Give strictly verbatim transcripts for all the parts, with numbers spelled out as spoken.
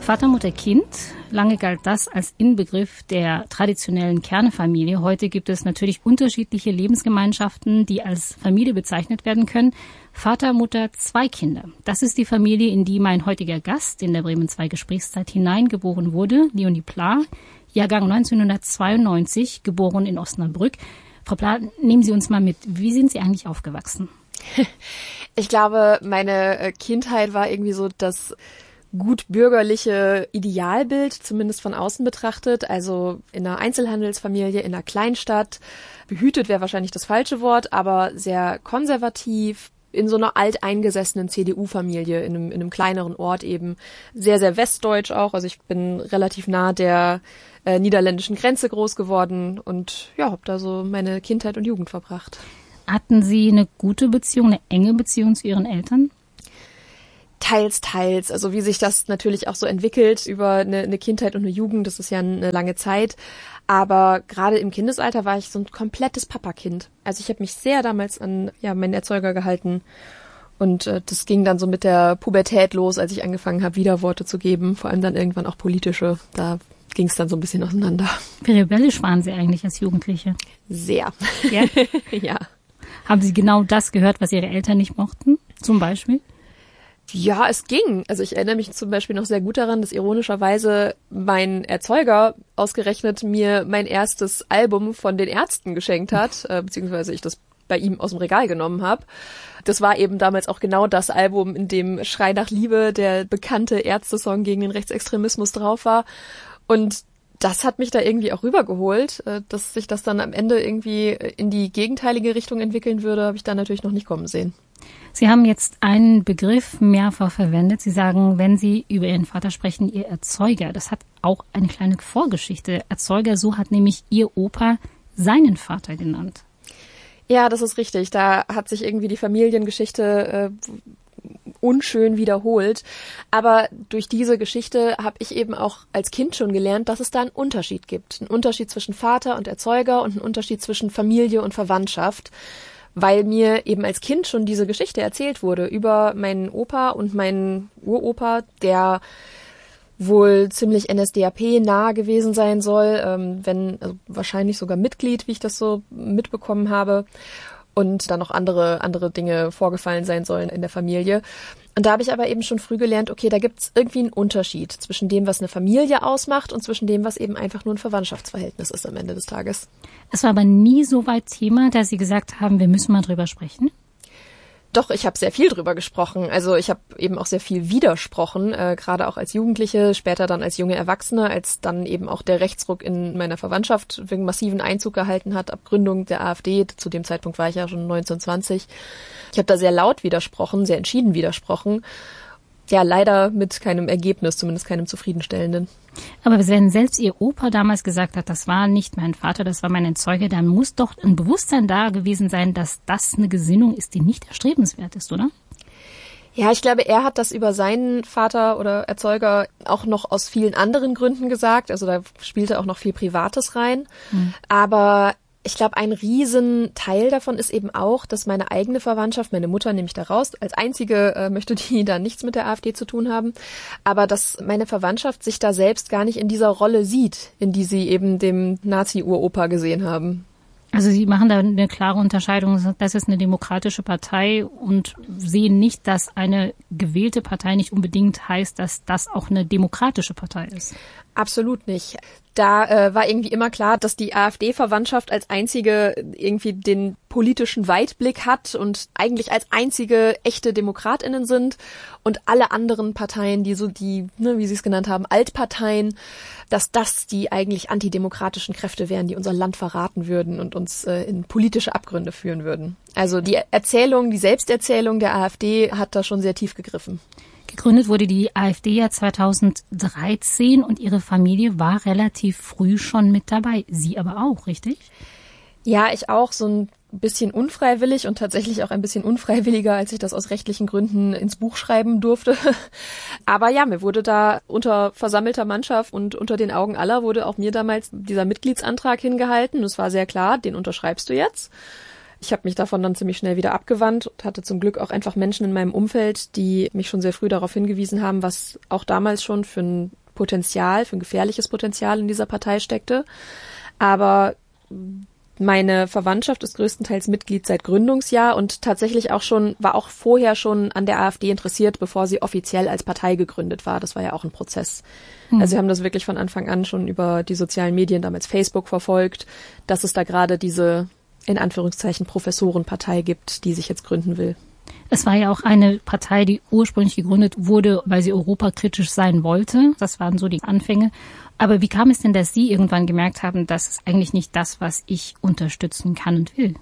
Vater, Mutter, Kind. Lange galt das als Inbegriff der traditionellen Kernfamilie. Heute gibt es natürlich unterschiedliche Lebensgemeinschaften, die als Familie bezeichnet werden können. Vater, Mutter, zwei Kinder. Das ist die Familie, in die mein heutiger Gast in der Bremen zwei Gesprächszeit hineingeboren wurde, Leonie Pla, Jahrgang neunzehnhundertzweiundneunzig, geboren in Osnabrück. Frau Pla, nehmen Sie uns mal mit. Wie sind Sie eigentlich aufgewachsen? Ich glaube, meine Kindheit war irgendwie so das gut bürgerliche Idealbild, zumindest von außen betrachtet. Also in einer Einzelhandelsfamilie, in einer Kleinstadt. Behütet wäre wahrscheinlich das falsche Wort, aber sehr konservativ. In so einer alteingesessenen C D U-Familie, in einem, in einem kleineren Ort eben. Sehr, sehr westdeutsch auch. Also ich bin relativ nah der äh, niederländischen Grenze groß geworden und ja, habe da so meine Kindheit und Jugend verbracht. Hatten Sie eine gute Beziehung, eine enge Beziehung zu Ihren Eltern? Teils, teils. Also wie sich das natürlich auch so entwickelt über eine, eine Kindheit und eine Jugend, das ist ja eine lange Zeit. Aber gerade im Kindesalter war ich so ein komplettes Papakind. Also ich habe mich sehr damals an ja meinen Erzeuger gehalten. Und äh, das ging dann so mit der Pubertät los, als ich angefangen habe, Widerworte zu geben. Vor allem dann irgendwann auch politische. Da ging es dann so ein bisschen auseinander. Wie rebellisch waren Sie eigentlich als Jugendliche? Sehr. Ja? Ja. Haben Sie genau das gehört, was Ihre Eltern nicht mochten, zum Beispiel? Ja, es ging. Also ich erinnere mich zum Beispiel noch sehr gut daran, dass ironischerweise mein Erzeuger ausgerechnet mir mein erstes Album von den Ärzten geschenkt hat, äh, beziehungsweise ich das bei ihm aus dem Regal genommen habe. Das war eben damals auch genau das Album, in dem Schrei nach Liebe, der bekannte Ärzte-Song gegen den Rechtsextremismus, drauf war. Und das hat mich da irgendwie auch rübergeholt, dass sich das dann am Ende irgendwie in die gegenteilige Richtung entwickeln würde, habe ich da natürlich noch nicht kommen sehen. Sie haben jetzt einen Begriff mehrfach verwendet. Sie sagen, wenn Sie über Ihren Vater sprechen, Ihr Erzeuger. Das hat auch eine kleine Vorgeschichte. Erzeuger, so hat nämlich Ihr Opa seinen Vater genannt. Ja, das ist richtig. Da hat sich irgendwie die Familiengeschichte äh, unschön wiederholt. Aber durch diese Geschichte habe ich eben auch als Kind schon gelernt, dass es da einen Unterschied gibt. Einen Unterschied zwischen Vater und Erzeuger und einen Unterschied zwischen Familie und Verwandtschaft. Weil mir eben als Kind schon diese Geschichte erzählt wurde über meinen Opa und meinen Uropa, der wohl ziemlich N S D A P nah gewesen sein soll, ähm, wenn also wahrscheinlich sogar Mitglied, wie ich das so mitbekommen habe. Und dann noch andere andere Dinge vorgefallen sein sollen in der Familie. Und da habe ich aber eben schon früh gelernt, okay, da gibt's irgendwie einen Unterschied zwischen dem, was eine Familie ausmacht und zwischen dem, was eben einfach nur ein Verwandtschaftsverhältnis ist am Ende des Tages. Es war aber nie so weit Thema, dass Sie gesagt haben, wir müssen mal drüber sprechen? Doch, ich habe sehr viel drüber gesprochen. Also ich habe eben auch sehr viel widersprochen, äh, gerade auch als Jugendliche, später dann als junge Erwachsene, als dann eben auch der Rechtsruck in meiner Verwandtschaft wegen massiven Einzug gehalten hat, ab Gründung der AfD. Zu dem Zeitpunkt war ich ja schon neunzehn, zwanzig. Ich habe da sehr laut widersprochen, sehr entschieden widersprochen. Ja, leider mit keinem Ergebnis, zumindest keinem zufriedenstellenden. Aber wenn selbst Ihr Opa damals gesagt hat, das war nicht mein Vater, das war mein Erzeuger, dann muss doch ein Bewusstsein da gewesen sein, dass das eine Gesinnung ist, die nicht erstrebenswert ist, oder? Ja, ich glaube, er hat das über seinen Vater oder Erzeuger auch noch aus vielen anderen Gründen gesagt. Also da spielte auch noch viel Privates rein. Mhm. Aber ich glaube, ein Riesenteil davon ist eben auch, dass meine eigene Verwandtschaft, meine Mutter nehme ich da raus, als einzige äh, möchte die da nichts mit der AfD zu tun haben, aber dass meine Verwandtschaft sich da selbst gar nicht in dieser Rolle sieht, in die sie eben dem Nazi-Uropa gesehen haben. Also Sie machen da eine klare Unterscheidung, das ist eine demokratische Partei und sehen nicht, dass eine gewählte Partei nicht unbedingt heißt, dass das auch eine demokratische Partei ist. Absolut nicht. Da äh, war irgendwie immer klar, dass die AfD-Verwandtschaft als einzige irgendwie den politischen Weitblick hat und eigentlich als einzige echte DemokratInnen sind und alle anderen Parteien, die so die, ne, wie Sie es genannt haben, Altparteien, dass das die eigentlich antidemokratischen Kräfte wären, die unser Land verraten würden und uns äh, in politische Abgründe führen würden. Also die Erzählung, die Selbsterzählung der AfD hat da schon sehr tief gegriffen. Gegründet wurde die AfD ja zweitausenddreizehn und Ihre Familie war relativ früh schon mit dabei. Sie aber auch, richtig? Ja, ich auch, so ein bisschen unfreiwillig und tatsächlich auch ein bisschen unfreiwilliger, als ich das aus rechtlichen Gründen ins Buch schreiben durfte. Aber ja, mir wurde da unter versammelter Mannschaft und unter den Augen aller wurde auch mir damals dieser Mitgliedsantrag hingehalten. Es war sehr klar, den unterschreibst du jetzt. Ich habe mich davon dann ziemlich schnell wieder abgewandt und hatte zum Glück auch einfach Menschen in meinem Umfeld, die mich schon sehr früh darauf hingewiesen haben, was auch damals schon für ein Potenzial, für ein gefährliches Potenzial in dieser Partei steckte. Aber meine Verwandtschaft ist größtenteils Mitglied seit Gründungsjahr und tatsächlich auch schon, war auch vorher schon an der AfD interessiert, bevor sie offiziell als Partei gegründet war. Das war ja auch ein Prozess. Hm. Also wir haben das wirklich von Anfang an schon über die sozialen Medien, damals Facebook, verfolgt, dass es da gerade diese, in Anführungszeichen, Professorenpartei gibt, die sich jetzt gründen will. Es war ja auch eine Partei, die ursprünglich gegründet wurde, weil sie europakritisch sein wollte. Das waren so die Anfänge. Aber wie kam es denn, dass Sie irgendwann gemerkt haben, das ist eigentlich nicht das, was ich unterstützen kann und will?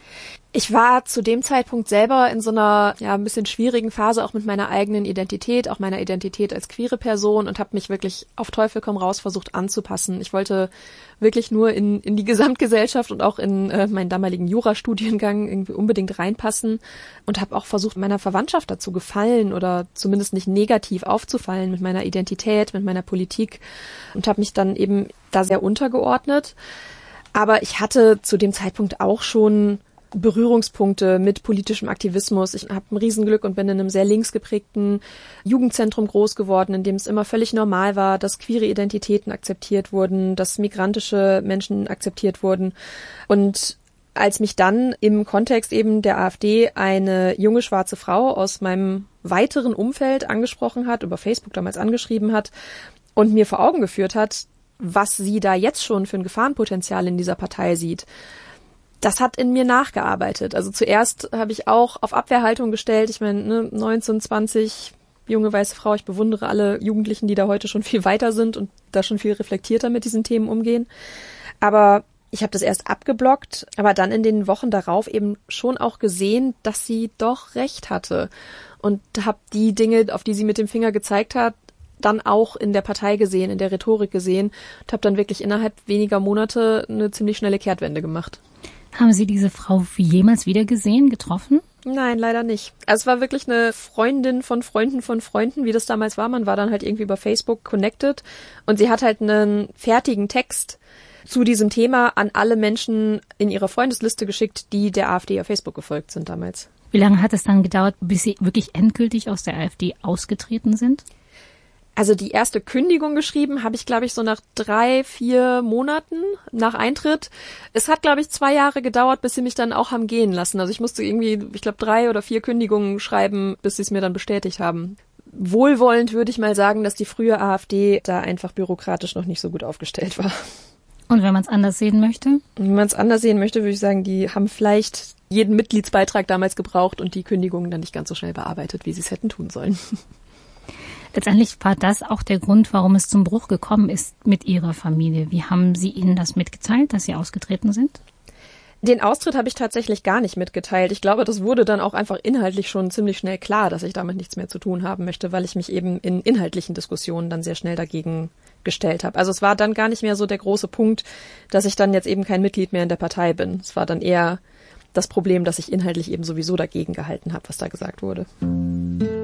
Ich war zu dem Zeitpunkt selber in so einer ja ein bisschen schwierigen Phase, auch mit meiner eigenen Identität, auch meiner Identität als queere Person und habe mich wirklich auf Teufel komm raus versucht anzupassen. Ich wollte wirklich nur in in die Gesamtgesellschaft und auch in äh, meinen damaligen Jurastudiengang irgendwie unbedingt reinpassen und habe auch versucht, meiner Verwandtschaft dazu gefallen oder zumindest nicht negativ aufzufallen mit meiner Identität, mit meiner Politik und habe mich dann eben da sehr untergeordnet. Aber ich hatte zu dem Zeitpunkt auch schon Berührungspunkte mit politischem Aktivismus. Ich habe ein Riesenglück und bin in einem sehr links geprägten Jugendzentrum groß geworden, in dem es immer völlig normal war, dass queere Identitäten akzeptiert wurden, dass migrantische Menschen akzeptiert wurden. Und als mich dann im Kontext eben der AfD eine junge schwarze Frau aus meinem weiteren Umfeld angesprochen hat, über Facebook damals angeschrieben hat und mir vor Augen geführt hat, was sie da jetzt schon für ein Gefahrenpotenzial in dieser Partei sieht, das hat in mir nachgearbeitet. Also zuerst habe ich auch auf Abwehrhaltung gestellt. Ich meine, ne, neunzehn, zwanzig, junge weiße Frau. Ich bewundere alle Jugendlichen, die da heute schon viel weiter sind und da schon viel reflektierter mit diesen Themen umgehen. Aber ich habe das erst abgeblockt, aber dann in den Wochen darauf eben schon auch gesehen, dass sie doch recht hatte. Und habe die Dinge, auf die sie mit dem Finger gezeigt hat, dann auch in der Partei gesehen, in der Rhetorik gesehen und habe dann wirklich innerhalb weniger Monate eine ziemlich schnelle Kehrtwende gemacht. Haben Sie diese Frau jemals wieder gesehen, getroffen? Nein, leider nicht. Also es war wirklich eine Freundin von Freunden von Freunden, wie das damals war. Man war dann halt irgendwie über Facebook connected und sie hat halt einen fertigen Text zu diesem Thema an alle Menschen in ihrer Freundesliste geschickt, die der AfD auf Facebook gefolgt sind damals. Wie lange hat es dann gedauert, bis Sie wirklich endgültig aus der AfD ausgetreten sind? Also die erste Kündigung geschrieben habe ich, glaube ich, so nach drei, vier Monaten nach Eintritt. Es hat, glaube ich, zwei Jahre gedauert, bis sie mich dann auch haben gehen lassen. Also ich musste irgendwie, ich glaube, drei oder vier Kündigungen schreiben, bis sie es mir dann bestätigt haben. Wohlwollend würde ich mal sagen, dass die frühe AfD da einfach bürokratisch noch nicht so gut aufgestellt war. Und wenn man es anders sehen möchte? Wenn man es anders sehen möchte, würde ich sagen, die haben vielleicht jeden Mitgliedsbeitrag damals gebraucht und die Kündigungen dann nicht ganz so schnell bearbeitet, wie sie es hätten tun sollen. Letztendlich war das auch der Grund, warum es zum Bruch gekommen ist mit Ihrer Familie. Wie haben Sie ihnen das mitgeteilt, dass Sie ausgetreten sind? Den Austritt habe ich tatsächlich gar nicht mitgeteilt. Ich glaube, das wurde dann auch einfach inhaltlich schon ziemlich schnell klar, dass ich damit nichts mehr zu tun haben möchte, weil ich mich eben in inhaltlichen Diskussionen dann sehr schnell dagegen gestellt habe. Also es war dann gar nicht mehr so der große Punkt, dass ich dann jetzt eben kein Mitglied mehr in der Partei bin. Es war dann eher das Problem, dass ich inhaltlich eben sowieso dagegen gehalten habe, was da gesagt wurde.